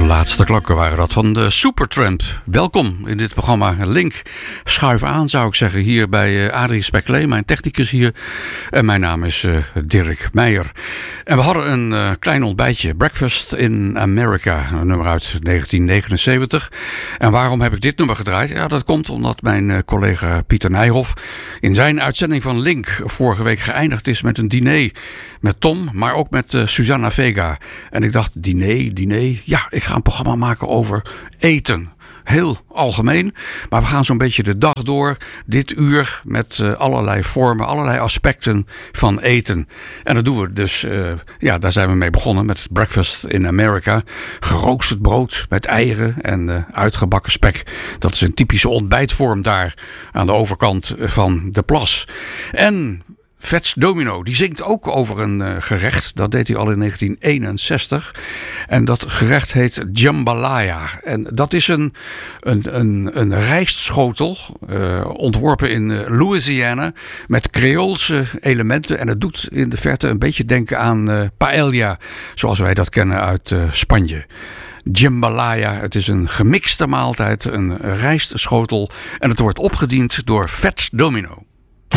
laatste klakken waren dat van de Supertramp. Welkom in dit programma. Link, schuif aan zou ik zeggen, hier bij Adrie Speclee, mijn technicus hier. En mijn naam is Dirk Meijer. En we hadden een klein ontbijtje, Breakfast in America, een nummer uit 1979. En waarom heb ik dit nummer gedraaid? Ja, dat komt omdat mijn collega Pieter Nijhoff in zijn uitzending van Link vorige week geëindigd is met een diner met Tom, maar ook met Susanna Vega. En ik dacht, diner, ja, ik ga een programma maken over eten. Heel algemeen, maar we gaan zo'n beetje de dag door, dit uur, met allerlei vormen, allerlei aspecten van eten. En dat doen we dus, daar zijn we mee begonnen met Breakfast in America. Geroosterd brood met eieren en uitgebakken spek. Dat is een typische ontbijtvorm daar aan de overkant van de plas. En Fats Domino, die zingt ook over een gerecht. Dat deed hij al in 1961. En dat gerecht heet jambalaya. En dat is een rijstschotel, ontworpen in Louisiana, met Creoolse elementen. En het doet in de verte een beetje denken aan paella, zoals wij dat kennen uit Spanje. Jambalaya, het is een gemixte maaltijd, een rijstschotel. En het wordt opgediend door Fats Domino.